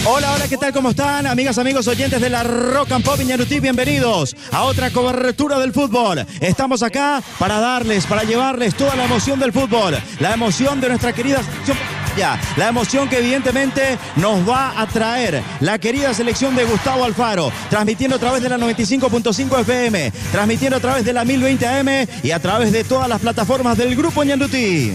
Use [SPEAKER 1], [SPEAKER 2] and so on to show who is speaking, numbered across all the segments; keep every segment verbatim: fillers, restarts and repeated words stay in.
[SPEAKER 1] Hola, hola, ¿qué tal? ¿Cómo están? Amigas, amigos, oyentes de la Rock and Pop Ñandutí, bienvenidos a otra cobertura del fútbol. Estamos acá para darles, para llevarles toda la emoción del fútbol, la emoción de nuestra querida selección, la emoción que evidentemente nos va a traer la querida selección de Gustavo Alfaro, transmitiendo a través de la noventa y cinco punto cinco F M, transmitiendo a través de la mil veinte A M y a través de todas las plataformas del Grupo Ñandutí.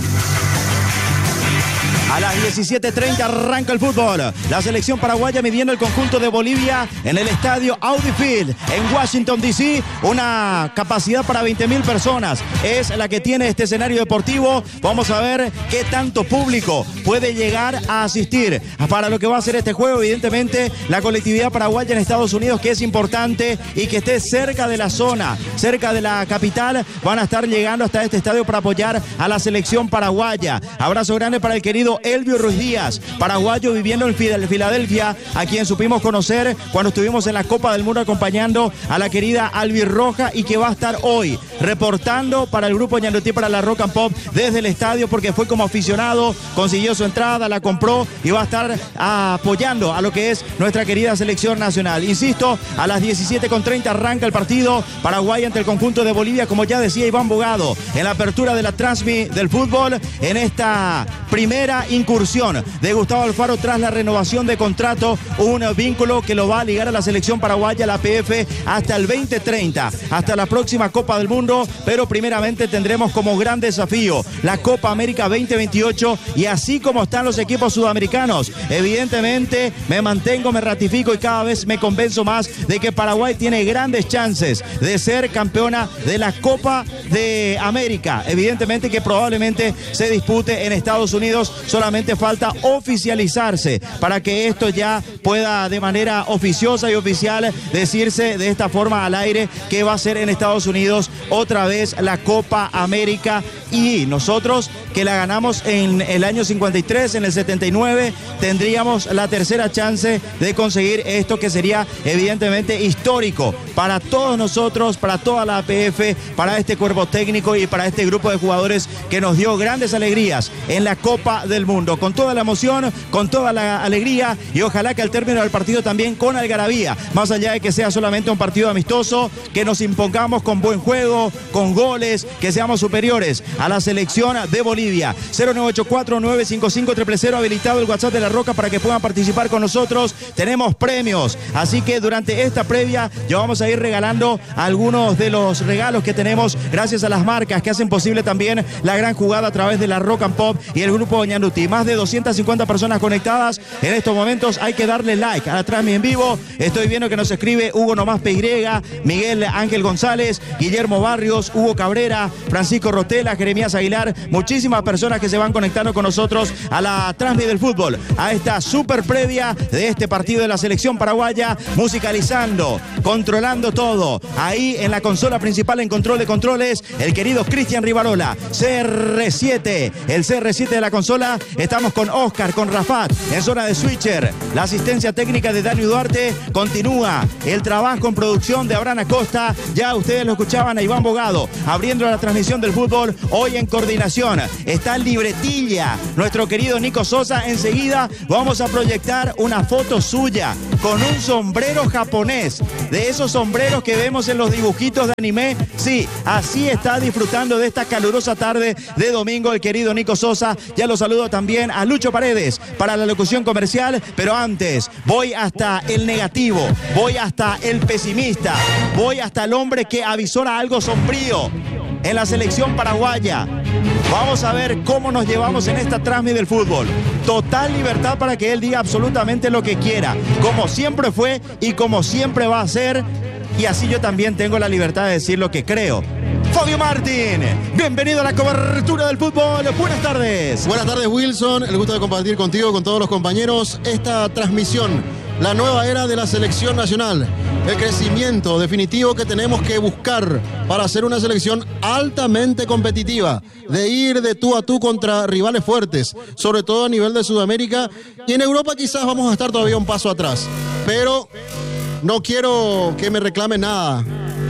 [SPEAKER 1] A las diecisiete treinta arranca el fútbol. La selección paraguaya midiendo el conjunto de Bolivia en el estadio Audi Field en Washington, D C Una capacidad para veinte mil personas. Es la que tiene este escenario deportivo. Vamos a ver qué tanto público puede llegar a asistir para lo que va a ser este juego. Evidentemente, la colectividad paraguaya en Estados Unidos, que es importante y que esté cerca de la zona, cerca de la capital, van a estar llegando hasta este estadio para apoyar a la selección paraguaya. Abrazo grande para el querido Elvio Ruiz Díaz, paraguayo viviendo en Filadelfia, a quien supimos conocer cuando estuvimos en la Copa del Mundo acompañando a la querida Albirroja, y que va a estar hoy reportando para el Grupo Ñandutí, para la Rock and Pop desde el estadio, porque fue como aficionado, consiguió su entrada, la compró y va a estar apoyando a lo que es nuestra querida selección nacional. Insisto, a las diecisiete treinta arranca el partido Paraguay ante el conjunto de Bolivia, como ya decía Iván Bogado, en la apertura de la Transmi del fútbol, en esta primera incursión de Gustavo Alfaro tras la renovación de contrato, un vínculo que lo va a ligar a la selección paraguaya, la P F, hasta el veinte treinta, hasta la próxima Copa del Mundo, pero primeramente tendremos como gran desafío la Copa América veinte veintiocho, y así como están los equipos sudamericanos, evidentemente me mantengo, me ratifico y cada vez me convenzo más de que Paraguay tiene grandes chances de ser campeona de la Copa de América, evidentemente que probablemente se dispute en Estados Unidos. Solamente falta oficializarse para que esto ya pueda de manera oficiosa y oficial decirse de esta forma al aire que va a ser en Estados Unidos otra vez la Copa América, y nosotros que la ganamos en el año cincuenta y tres, en el setenta y nueve, tendríamos la tercera chance de conseguir esto, que sería evidentemente histórico para todos nosotros, para toda la A P F, para este cuerpo técnico y para este grupo de jugadores que nos dio grandes alegrías en la Copa del Mundo. Con toda la emoción, con toda la alegría, y ojalá que al término del partido también con algarabía, más allá de que sea solamente un partido amistoso, que nos impongamos con buen juego, con goles, que seamos superiores a la selección de Bolivia. Cero nueve ocho cuatro nueve cinco cinco cero cero cero, habilitado el WhatsApp de La Roca para que puedan participar con nosotros. Tenemos premios, así que durante esta previa ya vamos a ir regalando algunos de los regalos que tenemos gracias a las marcas que hacen posible también la gran jugada a través de la Rock and Pop y el Grupo Ñandutí. Más de doscientas cincuenta personas conectadas en estos momentos. Hay que darle like a la transmisión en vivo. Estoy viendo que nos escribe Hugo Nomás P Y, Miguel Ángel González, Guillermo Barrios, Hugo Cabrera, Francisco Rotela, Jeremías Aguilar. Muchísimas personas que se van conectando con nosotros a la transmisión del fútbol, a esta super previa de este partido de la selección paraguaya, musicalizando, controlando todo. Ahí en la consola principal, en control de controles, el querido Cristian Rivarola, C R siete, el C R siete de la consola. Estamos con Oscar, con Rafat, en zona de switcher. La asistencia técnica de Dani Duarte. Continúa el trabajo en producción de Abraham Acosta. Ya ustedes lo escuchaban a Iván Bogado abriendo la transmisión del fútbol. Hoy en coordinación está en libretilla nuestro querido Nico Sosa. Enseguida vamos a proyectar una foto suya con un sombrero japonés, de esos sombreros que vemos en los dibujitos de anime. Sí, así está disfrutando de esta calurosa tarde de domingo el querido Nico Sosa. Ya lo saludo también a Lucho Paredes para la locución comercial, pero antes voy hasta el negativo, voy hasta el pesimista, voy hasta el hombre que avisora algo sombrío en la selección paraguaya. Vamos a ver cómo nos llevamos en esta transmisión del fútbol. Total libertad para que él diga absolutamente lo que quiera, como siempre fue y como siempre va a ser, y así yo también tengo la libertad de decir lo que creo. Fabio Martín, bienvenido a la cobertura del fútbol. Buenas tardes.
[SPEAKER 2] Buenas tardes, Wilson. El gusto de compartir contigo, con todos los compañeros, esta transmisión, la nueva era de la selección nacional, el crecimiento definitivo que tenemos que buscar para ser una selección altamente competitiva, de ir de tú a tú contra rivales fuertes, sobre todo a nivel de Sudamérica, y en Europa quizás vamos a estar todavía un paso atrás, pero no quiero que me reclame nada,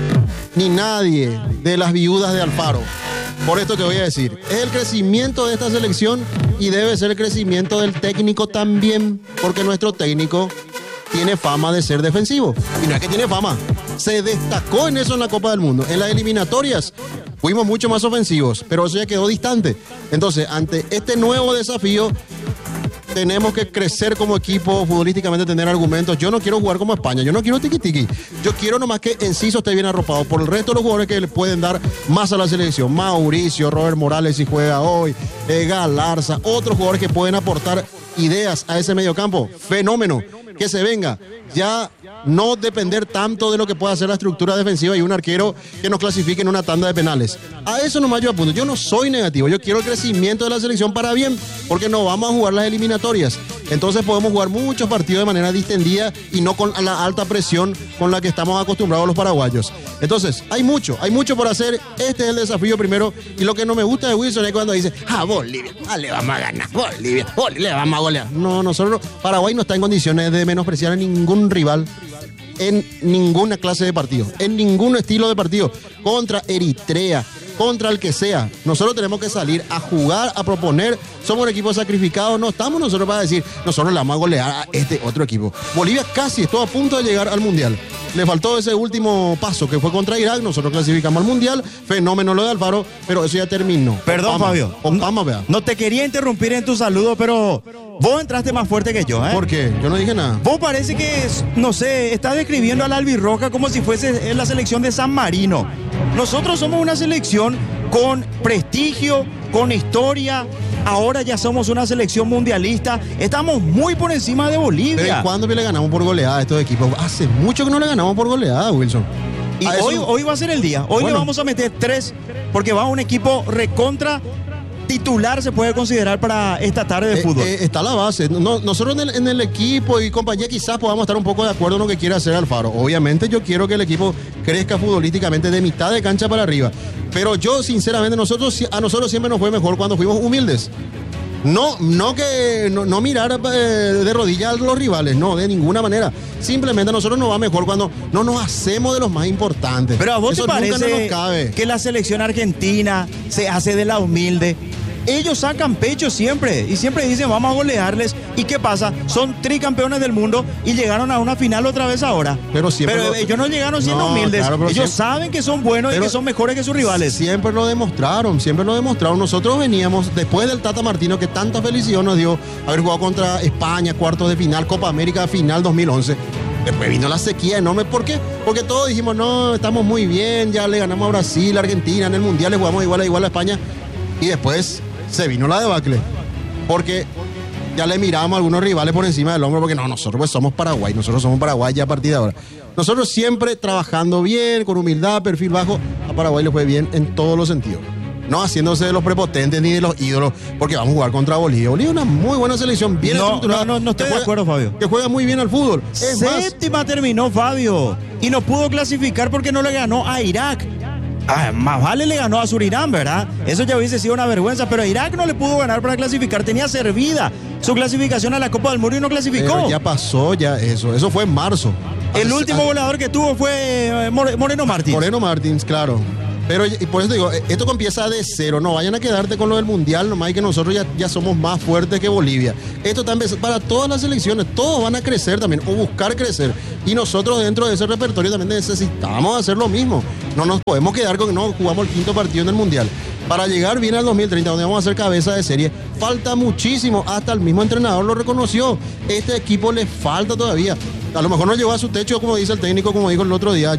[SPEAKER 2] ni nadie de las viudas de Alfaro, por esto que voy a decir. Es el crecimiento de esta selección y debe ser el crecimiento del técnico también, porque nuestro técnico tiene fama de ser defensivo. Y no es que tiene fama, se destacó en eso en la Copa del Mundo. En las eliminatorias fuimos mucho más ofensivos, pero eso ya quedó distante. Entonces, ante este nuevo desafío, tenemos que crecer como equipo, futbolísticamente tener argumentos. Yo no quiero jugar como España, yo no quiero tiqui-tiqui. Yo quiero nomás que Enciso esté bien arropado por el resto de los jugadores que le pueden dar más a la selección. Mauricio, Robert Morales si juega hoy, eh, Galarza, otros jugadores que pueden aportar ideas a ese mediocampo. Fenómeno, que se venga. Ya no depender tanto de lo que pueda hacer la estructura defensiva y un arquero que nos clasifique en una tanda de penales. A eso nomás yo apunto. Yo no soy negativo, yo quiero el crecimiento de la selección para bien, porque no vamos a jugar las eliminatorias. Entonces podemos jugar muchos partidos de manera distendida y no con la alta presión con la que estamos acostumbrados los paraguayos. Entonces, hay mucho, hay mucho por hacer. Este es el desafío primero. Y lo que no me gusta de Wilson es cuando dice, ah, Bolivia, ah, le vamos a ganar, Bolivia, Bolivia, le vamos a golear. No, nosotros, Paraguay no está en condiciones de menospreciar a ningún rival en ninguna clase de partido, en ningún estilo de partido, contra Eritrea, contra el que sea. Nosotros tenemos que salir a jugar, a proponer. Somos un equipo sacrificado, no estamos nosotros para decir, nosotros le vamos a golear a este otro equipo. Bolivia casi estuvo a punto de llegar al Mundial. Le faltó ese último paso que fue contra Irak, nosotros clasificamos al Mundial, fenómeno lo de Alfaro, pero eso ya terminó.
[SPEAKER 1] Perdón,
[SPEAKER 2] Opama,
[SPEAKER 1] Fabio.
[SPEAKER 2] Opama, vea.
[SPEAKER 1] No te quería interrumpir en tu saludo, pero vos entraste más fuerte que yo, ¿eh?
[SPEAKER 2] ¿Por qué? Yo no dije nada.
[SPEAKER 1] Vos parece que, no sé, estás describiendo a la albirroja como si fuese la selección de San Marino. Nosotros somos una selección con prestigio, con historia. Ahora ya somos una selección mundialista. Estamos muy por encima de Bolivia.
[SPEAKER 2] ¿Pero cuándo le ganamos por goleada a estos equipos? Hace mucho que no le ganamos por goleada, Wilson.
[SPEAKER 1] Y
[SPEAKER 2] A
[SPEAKER 1] hoy,
[SPEAKER 2] eso-
[SPEAKER 1] hoy va a ser el día. Hoy
[SPEAKER 2] Bueno.
[SPEAKER 1] le vamos a meter tres, porque va un equipo recontra titular, se puede considerar, para esta tarde de
[SPEAKER 2] Eh,
[SPEAKER 1] fútbol.
[SPEAKER 2] eh, está la base. No- nosotros en el, en el equipo y compañía quizás podamos estar un poco de acuerdo en lo que quiere hacer Alfaro. Obviamente yo quiero que el equipo crezca futbolísticamente de mitad de cancha para arriba. Pero yo, sinceramente, nosotros, a nosotros siempre nos fue mejor cuando fuimos humildes. No, no que no, no mirar eh, de rodillas a los rivales, no, de ninguna manera. Simplemente a nosotros nos va mejor cuando no nos hacemos de los más importantes.
[SPEAKER 1] Pero a vos
[SPEAKER 2] Eso
[SPEAKER 1] te
[SPEAKER 2] nunca
[SPEAKER 1] parece
[SPEAKER 2] no nos cabe.
[SPEAKER 1] que la selección argentina se hace de la humilde. Ellos sacan pecho siempre y siempre dicen vamos a golearles. ¿Y qué pasa? Son tricampeones del mundo y llegaron a una final otra vez ahora.
[SPEAKER 2] Pero siempre
[SPEAKER 1] Pero
[SPEAKER 2] lo-
[SPEAKER 1] ellos no llegaron siendo
[SPEAKER 2] No,
[SPEAKER 1] humildes.
[SPEAKER 2] claro, pero
[SPEAKER 1] Ellos
[SPEAKER 2] siempre-
[SPEAKER 1] saben que son buenos y
[SPEAKER 2] Pero-
[SPEAKER 1] que son mejores que sus rivales.
[SPEAKER 2] Siempre lo demostraron, siempre lo demostraron. Nosotros veníamos, después del Tata Martino, que tanta felicidad nos dio haber jugado contra España, cuartos de final, Copa América, final dos mil once. Después vino la sequía enorme. ¿Por qué? Porque todos dijimos, no, estamos muy bien, ya le ganamos a Brasil, a Argentina, en el Mundial le jugamos igual a igual a España. Y después se vino la debacle. Porque ya le miramos a algunos rivales por encima del hombro, porque no, nosotros pues somos Paraguay, nosotros somos Paraguay ya a partir de ahora. Nosotros siempre trabajando bien, con humildad, perfil bajo, a Paraguay le fue bien en todos los sentidos. No haciéndose de los prepotentes ni de los ídolos, porque vamos a jugar contra Bolivia. Bolivia es una muy buena selección, bien
[SPEAKER 1] No,
[SPEAKER 2] estructurada.
[SPEAKER 1] no, no, no estoy
[SPEAKER 2] que
[SPEAKER 1] de
[SPEAKER 2] juega-
[SPEAKER 1] acuerdo, Fabio.
[SPEAKER 2] Que juega muy bien al fútbol. Es más,
[SPEAKER 1] Séptima terminó Fabio y no pudo clasificar porque no le ganó a Irak. Ah, más vale le ganó a Surinam, ¿verdad? Eso ya hubiese sido una vergüenza, pero a Irak no le pudo ganar para clasificar. Tenía servida su clasificación a la Copa del Mundo y no clasificó.
[SPEAKER 2] pero ya pasó ya eso. Eso fue en marzo.
[SPEAKER 1] El
[SPEAKER 2] Hace-
[SPEAKER 1] último
[SPEAKER 2] hace-
[SPEAKER 1] goleador que tuvo fue eh, More- Moreno Martins.
[SPEAKER 2] Moreno Martins, claro. Pero y por eso digo, esto empieza de cero, no vayan a quedarte con lo del Mundial, nomás que nosotros ya, ya somos más fuertes que Bolivia. Esto está empezando para todas las selecciones, todos van a crecer también, o buscar crecer. Y nosotros dentro de ese repertorio también necesitamos hacer lo mismo. No nos podemos quedar con que no jugamos el quinto partido en el Mundial. Para llegar bien al dos mil treinta, donde vamos a ser cabeza de serie, falta muchísimo. Hasta el mismo entrenador lo reconoció. Este equipo le falta todavía. A lo mejor no llegó a su techo, como dice el técnico, como dijo el otro día.